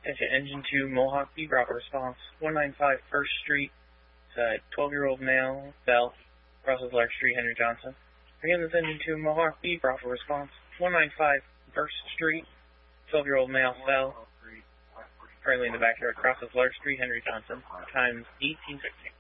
Attention, Engine 2, Mohawk, B Bravo response. 195 First Street, 12-year-old male, fell, crosses Lark Street, Henry Johnson. Again, this Engine 2, Mohawk, B Bravo response. 195 First Street, 12-year-old male, fell, currently in the backyard, crosses Lark Street, Henry Johnson. Times 18:15.